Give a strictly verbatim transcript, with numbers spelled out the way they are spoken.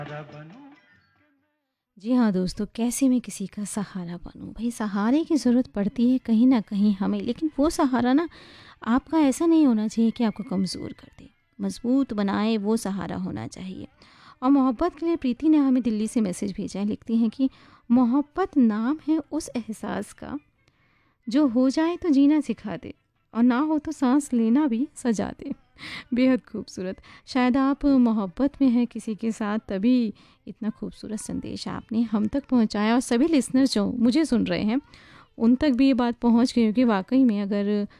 जी हाँ दोस्तों, कैसे मैं किसी का सहारा बनूँ? भई सहारे की ज़रूरत पड़ती है कहीं न कहीं हमें, लेकिन वो सहारा ना आपका ऐसा नहीं होना चाहिए कि आपको कमज़ोर कर दे। मज़बूत बनाए वो सहारा होना चाहिए। और मोहब्बत के लिए प्रीति ने हमें दिल्ली से मैसेज भेजा है, लिखती हैं कि मोहब्बत नाम है उस एहसास का जो हो जाए तो जीना सिखा दे और ना हो तो सांस लेना भी सजा दे। बेहद खूबसूरत। शायद आप मोहब्बत में हैं किसी के साथ, तभी इतना खूबसूरत संदेश आपने हम तक पहुंचाया, और सभी लिसनर्स जो मुझे सुन रहे हैं उन तक भी ये बात पहुंच गई होगी। वाकई में अगर